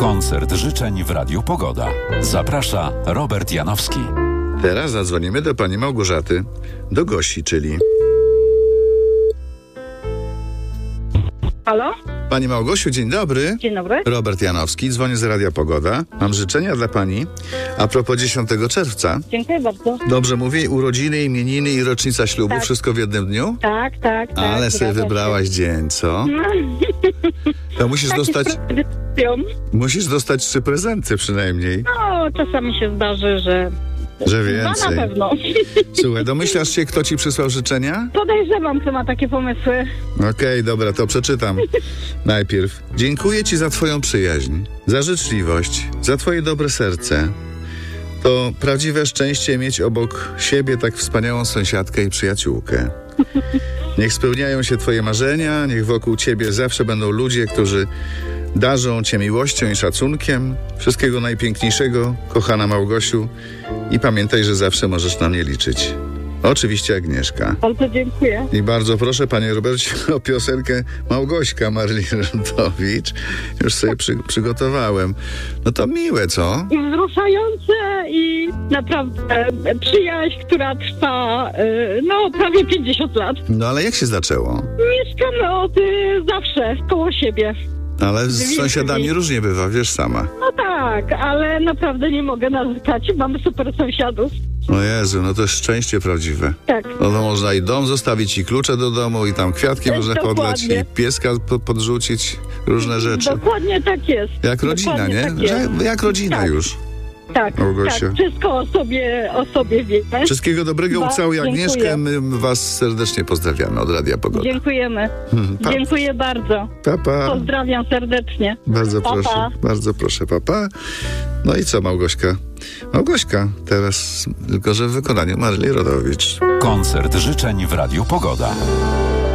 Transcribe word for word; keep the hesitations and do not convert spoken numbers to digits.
Koncert życzeń w Radiu Pogoda. Zaprasza Robert Janowski. Teraz zadzwonimy do pani Małgorzaty, do Gosi, czyli... Halo? Pani Małgosiu, dzień dobry. Dzień dobry. Robert Janowski, dzwonię z Radia Pogoda. Mam życzenia dla pani a propos dziesiątego czerwca. Dziękuję bardzo. Dobrze mówię, urodziny, imieniny i rocznica ślubu, Tak. wszystko w jednym dniu? Tak, tak, tak. Ale sobie zgadza wybrałaś się. dzień, co? To musisz Taki dostać, z premedytacją. musisz dostać trzy prezenty przynajmniej, No, czasami się zdarzy, że... że Dwa więcej. na pewno. Słuchaj, domyślasz się, kto ci przysłał życzenia? Podejrzewam, kto ma takie pomysły. Okej, dobra, to przeczytam. Najpierw. Dziękuję ci za twoją przyjaźń, za życzliwość, za twoje dobre serce. To prawdziwe szczęście mieć obok siebie tak wspaniałą sąsiadkę i przyjaciółkę. Niech spełniają się twoje marzenia, niech wokół ciebie zawsze będą ludzie, którzy darzą cię miłością i szacunkiem. Wszystkiego najpiękniejszego, kochana Małgosiu, i pamiętaj, że zawsze możesz na mnie liczyć. Oczywiście Agnieszka. Bardzo dziękuję. I bardzo proszę, panie Robercie, o piosenkę Małgośka Marli Rentowicz. Już sobie przy, przygotowałem. No to miłe, co? I wzruszające i naprawdę przyjaźń, która trwa y, no prawie pięćdziesiąt lat. No ale jak się zaczęło? Mieszkamy od y, zawsze koło siebie. Ale z sąsiadami różnie bywa, wiesz sama. No tak, ale naprawdę nie mogę narzekać. Mamy super sąsiadów. O Jezu, no to jest szczęście prawdziwe. Tak. No to można i dom zostawić, i klucze do domu, i tam kwiatki E, można dokładnie. podlać, i pieska po, podrzucić, różne rzeczy. Dokładnie tak jest. Jak rodzina, Dokładnie nie? Tak jest. Że, jak rodzina Tak. już. Tak, Małgosia. tak, wszystko o sobie, o sobie wiemy. Wszystkiego dobrego, Bardzo ucałuj Agnieszkę. dziękuję. My was serdecznie pozdrawiamy od Radia Pogoda. Dziękujemy. Pa. Dziękuję bardzo. Pa, pa. Pozdrawiam serdecznie. Bardzo Pa, proszę, pa. bardzo proszę, papa. No i co, Małgośka? Małgośka, teraz tylko, że w wykonaniu Marli Rodowicz. Koncert życzeń w Radiu Pogoda.